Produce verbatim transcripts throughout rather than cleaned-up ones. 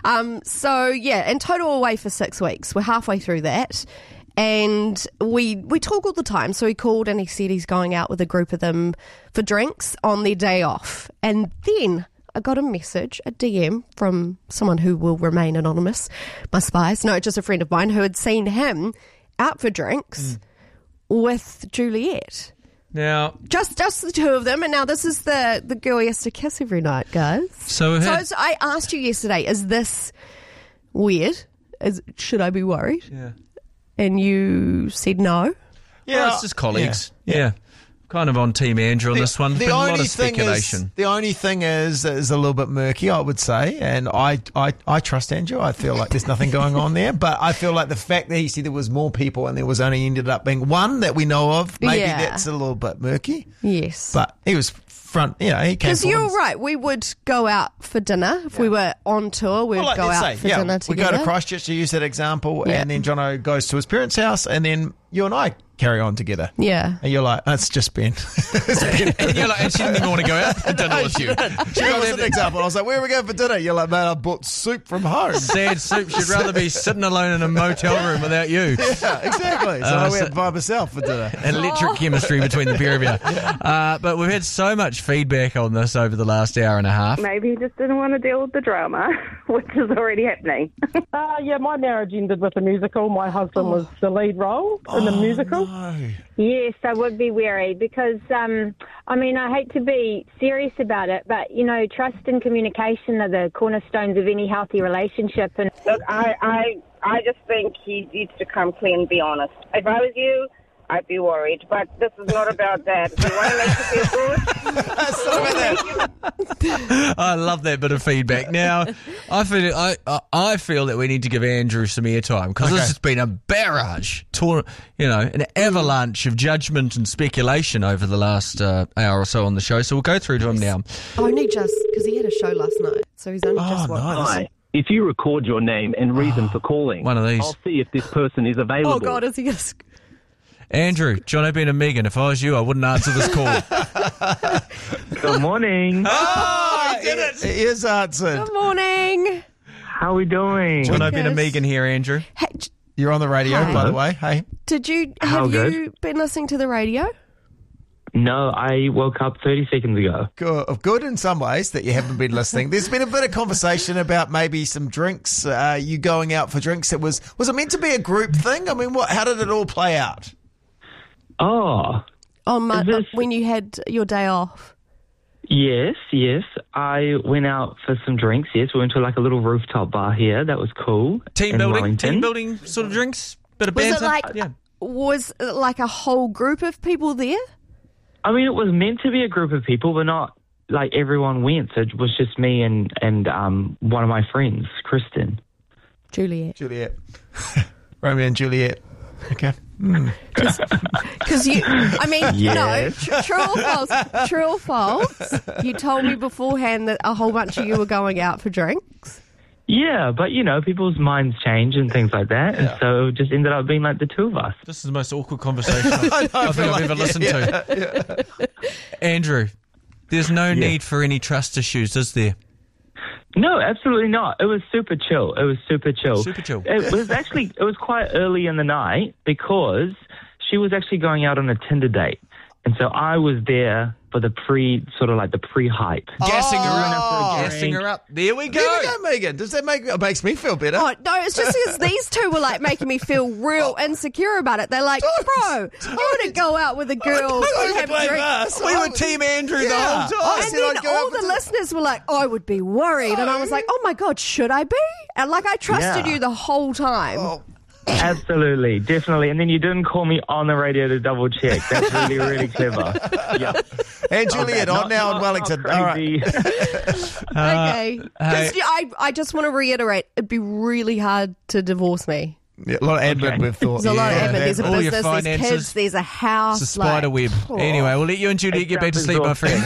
Um, so, yeah, in total away for six weeks. We're halfway through that. And we we talk all the time. So he called and he said he's going out with a group of them for drinks on their day off. And then I got a message, a D M from someone who will remain anonymous, my spies. No, just a friend of mine who had seen him out for drinks mm. with Juliet. Now, just just the two of them, and now this is the, the girl he has to kiss every night, guys. So, so had... it's, I asked you yesterday, is this weird? Is, should I be worried? Yeah. And you said no. Yeah, well, it's just colleagues. Yeah. yeah. Kind of on Team Andrew on the, this one. The Been only a lot of thing speculation. Is, the only thing is is a little bit murky, I would say, and I, I, I trust Andrew. I feel like there's nothing going on there, but I feel like the fact that he said there was more people and there was only ended up being one that we know of, maybe yeah. that's a little bit murky. Yes. But he was front, you know, he came Because you're right, we would go out for dinner. If yeah. we were on tour, we would well, like, go out say, for yeah, dinner together. We go to Christchurch to use that example, yeah. and then Jono goes to his parents' house, and then you and I carry on together. Yeah. And you're like, oh, it's just Ben. And you're like, and she didn't even want to go out for dinner no, with she you. She was an example. I was like, where are we going for dinner? You're like, man, I bought soup from home. Sad soup. She'd rather be sitting alone in a motel room without you. Yeah, exactly. So uh, I went so, by myself for dinner. Electric oh. chemistry between the pair of you. Yeah. Uh, but we've had so much feedback on this over the last hour and a half. Maybe he just didn't want to deal with the drama, which is already happening. uh, yeah, my marriage ended with a musical. My husband oh. was the lead role in the oh, musical. No. Yes, I would be wary because, um, I mean, I hate to be serious about it, but, you know, trust and communication are the cornerstones of any healthy relationship. And Look, I, I, I just think he needs to come clean and be honest. If I was you, I'd be worried, but this is not about that. If you want to make you feel good, I love that bit of feedback. Now, I feel I I feel that we need to give Andrew some airtime because okay. this has been a barrage, tor- you know, an avalanche of judgment and speculation over the last uh, hour or so on the show. So we'll go through to him now. Only just because he had a show last night, so he's only oh, just watched. Nice. If you record your name and reason for calling, one of these, I'll see if this person is available. Oh God, is he going to? Andrew, Jono, Ben and Megan, if I was you, I wouldn't answer this call. Good morning. Oh, he did it. He is answered. Good morning. How are we doing? Jono, Ben and Megan here, Andrew. Hey, You're on the radio, Hi. by the way. Hey. Did you, How have good? you been listening to the radio? No, I woke up thirty seconds ago. Good, good in some ways that you haven't been listening. There's been a bit of conversation about maybe some drinks, uh, you going out for drinks. It was, was it meant to be a group thing? I mean, what? How did it all play out? Oh. On my, this... when you had your day off? Yes, yes. I went out for some drinks, yes. We went to like a little rooftop bar here. That was cool. Team in building? Wellington. Team building sort of drinks? Bit of was banter? It like, yeah. Was it like a whole group of people there? I mean, it was meant to be a group of people, but not like everyone went. So it was just me and, and um, one of my friends, Kristen. Juliet. Juliet. Romeo and Juliet. Okay. Because mm. you, I mean, yes. no, tr- true or false? True or false? You told me beforehand that a whole bunch of you were going out for drinks. Yeah, but, you know, people's minds change and things like that, and yeah. so it just ended up being like the two of us. This is the most awkward conversation I, I, I think I've like, ever yeah, listened yeah, to. Yeah. Andrew, there's no yeah. need for any trust issues, is there? No, absolutely not. It was super chill. It was super chill. Super chill. It was actually, it was quite early in the night because she was actually going out on a Tinder date. And so I was there for the pre, sort of like the pre-hype. Gassing oh, her up. Gassing her up. There we go. There we go, Megan. Does that make, it makes me feel better? Oh, no, it's just because these two were like making me feel real insecure about it. They're like, bro, you want to go out with a girl and have a drink. Us. We were Team Andrew yeah. the whole time. And then all the listeners were like, I would be worried. No. And I was like, oh my God, should I be? And like I trusted yeah. you the whole time. Oh. Absolutely, definitely. And then you didn't call me on the radio to double check. That's really, really clever. Yeah. And Juliet, on now not, in Wellington. All right. Okay. Uh, hey. I, I just want to reiterate, it'd be really hard to divorce me. Yeah, a lot of admin, okay. we've thought. There's a lot yeah, of admin. There's a all business, there's kids, there's a house. It's a spider like, web. Oh. Anyway, we'll let you and Juliet get back to sleep, my friend.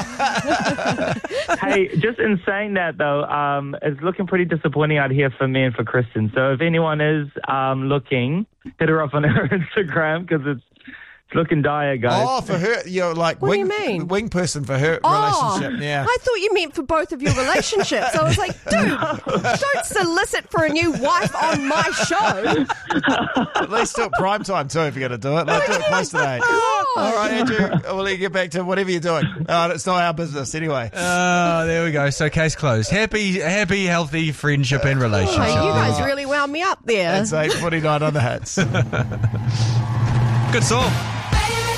Hey, just in saying that, though, um, it's looking pretty disappointing out here for me and for Kristen. So if anyone is um, looking, hit her up on her Instagram because it's It's looking dire, guys. Oh, for her, you're like What do wing, you mean? wing person for her Oh, relationship. Yeah. I thought you meant for both of your relationships. I was like, dude, don't solicit for a new wife on my show. At least do it prime time too if you're going to do it. Like, do it close today. God. All right, Andrew, we'll let you get back to whatever you're doing. Uh, it's not our business anyway. Oh, there we go. So case closed. Happy, happy, healthy friendship and relationship. Oh, you guys really wound me up there. It's eight forty-nine on the hats. Good song.